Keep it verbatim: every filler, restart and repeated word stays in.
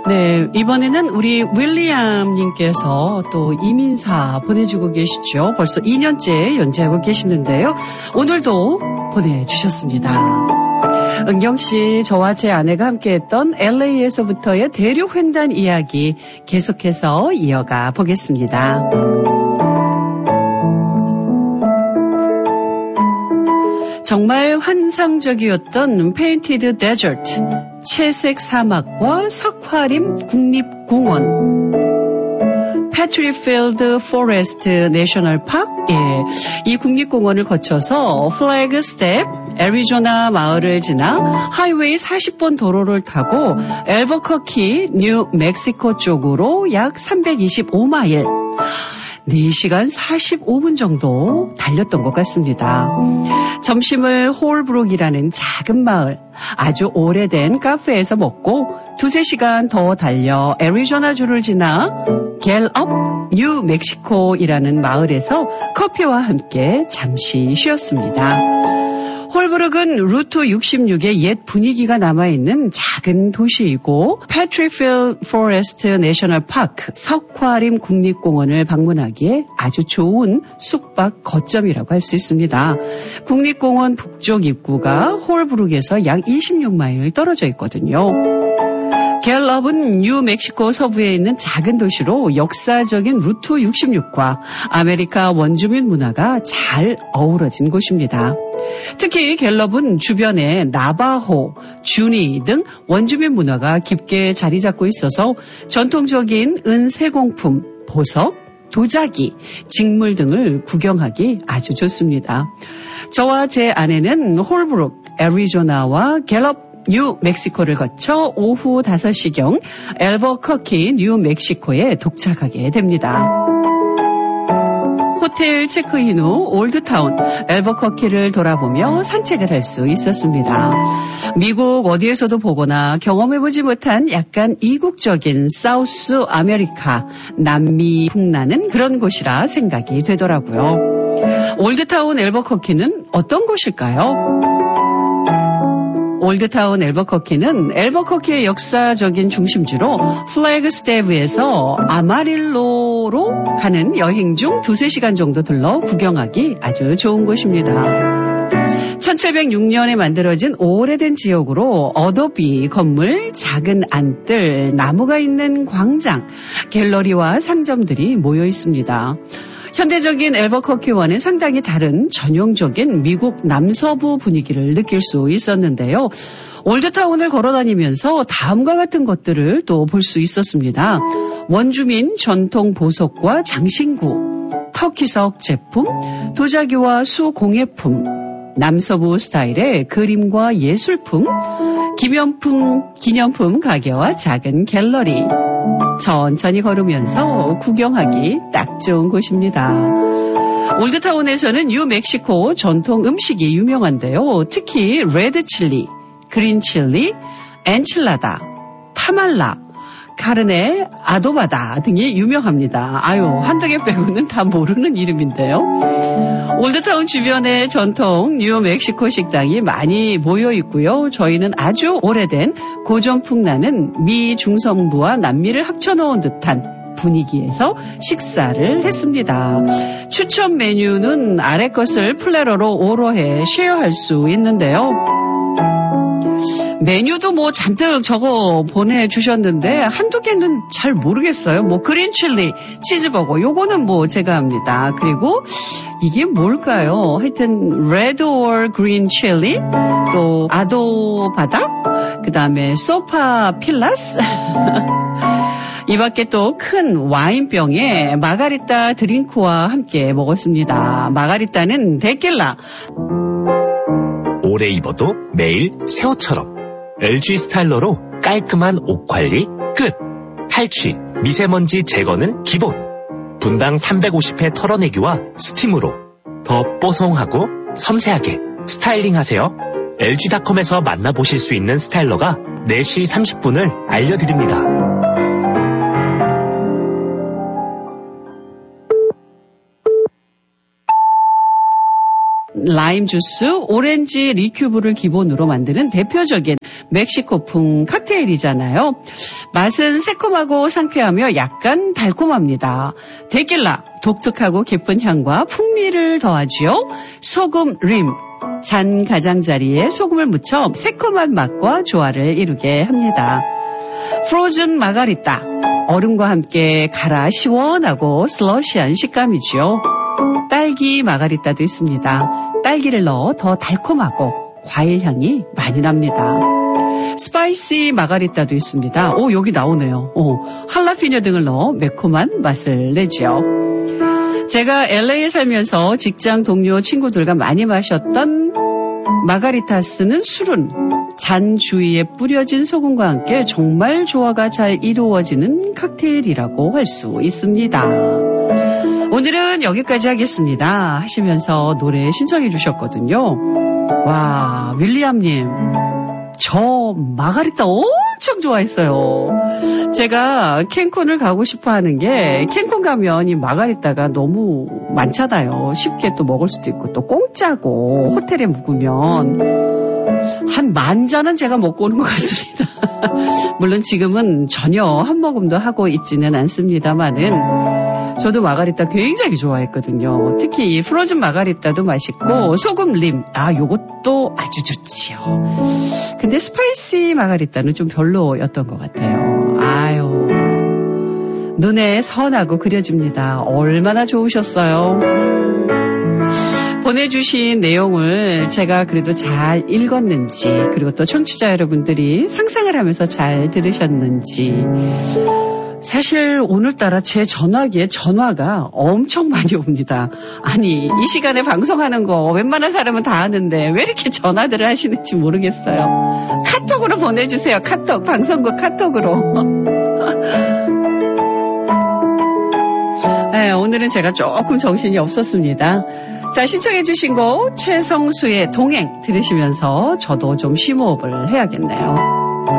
네, 이번에는 우리 윌리엄님께서 또 이민사 보내주고 계시죠. 벌써 이 년째 연재하고 계시는데요. 오늘도 보내주셨습니다. 은경씨, 저와 제 아내가 함께했던 엘에이에서부터의 대륙 횡단 이야기 계속해서 이어가 보겠습니다. 정말 환상적이었던 페인티드 데저트, 채색 사막과 석화림 국립공원, 패트리필드 포레스트 내셔널 파크, 예, 이 국립공원을 거쳐서 플래그 스텝, 애리조나 마을을 지나 하이웨이 사십 번 도로를 타고 엘버커키, 뉴 멕시코 쪽으로 약 삼백이십오 마일, 네 시간 사십오 분 정도 달렸던 것 같습니다. 점심을 홀브룩이라는 작은 마을, 아주 오래된 카페에서 먹고 두세 시간 더 달려 애리조나주를 지나 갤업, 뉴 멕시코이라는 마을에서 커피와 함께 잠시 쉬었습니다. 홀브룩은 루트 육십육의 옛 분위기가 남아있는 작은 도시이고 패트리필드 포레스트 내셔널 파크, 석화림 국립공원을 방문하기에 아주 좋은 숙박 거점이라고 할 수 있습니다. 국립공원 북쪽 입구가 홀브룩에서 약 이십육 마일 떨어져 있거든요. 갤럽은 뉴멕시코 서부에 있는 작은 도시로 역사적인 루트 육십육과 아메리카 원주민 문화가 잘 어우러진 곳입니다. 특히 갤럽은 주변에 나바호, 주니 등 원주민 문화가 깊게 자리 잡고 있어서 전통적인 은세공품, 보석, 도자기, 직물 등을 구경하기 아주 좋습니다. 저와 제 아내는 홀브룩, 애리조나와 갤럽, 뉴 멕시코를 거쳐 오후 다섯 시경 엘버커키, 뉴 멕시코에 도착하게 됩니다. 호텔 체크인 후 올드타운 엘버커키를 돌아보며 산책을 할 수 있었습니다. 미국 어디에서도 보거나 경험해보지 못한 약간 이국적인 사우스 아메리카, 남미 풍나는 그런 곳이라 생각이 되더라고요. 올드타운 엘버커키는 어떤 곳일까요? 올드타운 엘버커키는 엘버커키의 역사적인 중심지로 플래그스텝에서 아마릴로로 가는 여행 중 두세 시간 정도 들러 구경하기 아주 좋은 곳입니다. 천칠백육 년에 만들어진 오래된 지역으로 어도비 건물, 작은 안뜰, 나무가 있는 광장, 갤러리와 상점들이 모여 있습니다. 현대적인 엘버커키와는 상당히 다른 전형적인 미국 남서부 분위기를 느낄 수 있었는데요. 올드타운을 걸어다니면서 다음과 같은 것들을 또 볼 수 있었습니다. 원주민 전통 보석과 장신구, 터키석 제품, 도자기와 수공예품, 남서부 스타일의 그림과 예술품, 기념품, 기념품 가게와 작은 갤러리. 천천히 걸으면서 구경하기 딱 좋은 곳입니다. 올드타운에서는 뉴멕시코 전통 음식이 유명한데요. 특히 레드 칠리, 그린 칠리, 엔칠라다, 타말라, 카르네 아도바다 등이 유명합니다. 아유, 한두 개 빼고는 다 모르는 이름인데요. 올드타운 주변에 전통 뉴멕시코 식당이 많이 모여 있고요. 저희는 아주 오래된 고전풍 나는 미 중성부와 남미를 합쳐놓은 듯한 분위기에서 식사를 했습니다. 추천 메뉴는 아래 것을 플래러로 오로해 쉐어할 수 있는데요. 메뉴도 뭐 잔뜩 적어 보내주셨는데 한두 개는 잘 모르겠어요. 뭐 그린 칠리, 치즈버거 요거는 뭐 제가 합니다. 그리고 이게 뭘까요? 하여튼 레드 or green chili, 또 아도 바닥, 그 다음에 소파 필라스 이 밖에 또 큰 와인병에 마가리타 드링크와 함께 먹었습니다. 마가리타는 데킬라. 오래 입어도 매일 새 옷처럼 엘지 스타일러로 깔끔한 옷 관리 끝. 탈취, 미세먼지 제거는 기본. 분당 삼백오십 회 털어내기와 스팀으로 더 뽀송하고 섬세하게 스타일링하세요. 엘지닷컴에서 만나보실 수 있는 스타일러가 네 시 삼십 분을 알려드립니다. 라임 주스, 오렌지 리큐브를 기본으로 만드는 대표적인 멕시코풍 칵테일이잖아요. 맛은 새콤하고 상쾌하며 약간 달콤합니다. 데킬라, 독특하고 깊은 향과 풍미를 더하지요. 소금 림, 잔 가장자리에 소금을 묻혀 새콤한 맛과 조화를 이루게 합니다. 프로즌 마가리타, 얼음과 함께 갈아 시원하고 슬러시한 식감이죠. 딸기 마가리타도 있습니다. 딸기를 넣어 더 달콤하고 과일 향이 많이 납니다. 스파이시 마가리타도 있습니다. 오, 여기 나오네요. 오, 할라피뇨 등을 넣어 매콤한 맛을 내죠. 제가 엘에이에 살면서 직장 동료 친구들과 많이 마셨던 마가리타스는 술은 잔 주위에 뿌려진 소금과 함께 정말 조화가 잘 이루어지는 칵테일이라고 할 수 있습니다. 오늘은 여기까지 하겠습니다 하시면서 노래 신청해 주셨거든요. 와, 윌리엄님, 저 마가리타 엄청 좋아했어요. 제가 캔쿤을 가고 싶어 하는 게, 캔쿤 가면 이 마가리타가 너무 많잖아요. 쉽게 또 먹을 수도 있고 또 공짜고 호텔에 묵으면 한 만 잔은 제가 먹고 오는 것 같습니다. 물론 지금은 전혀 한 모금도 하고 있지는 않습니다만은 저도 마가리타 굉장히 좋아했거든요. 특히 이 프로즌 마가리타도 맛있고 소금림, 아, 요것도 아주 좋지요. 근데 스파이시 마가리타는 좀 별로였던 것 같아요. 아유, 눈에 선하고 그려집니다. 얼마나 좋으셨어요. 보내주신 내용을 제가 그래도 잘 읽었는지, 그리고 또 청취자 여러분들이 상상을 하면서 잘 들으셨는지. 사실 오늘따라 제 전화기에 전화가 엄청 많이 옵니다. 아니, 이 시간에 방송하는 거 웬만한 사람은 다 하는데 왜 이렇게 전화들을 하시는지 모르겠어요. 카톡으로 보내주세요. 카톡, 방송국 카톡으로. 네, 오늘은 제가 조금 정신이 없었습니다. 자, 신청해 주신 곡 최성수의 동행 들으시면서 저도 좀 심호흡을 해야겠네요.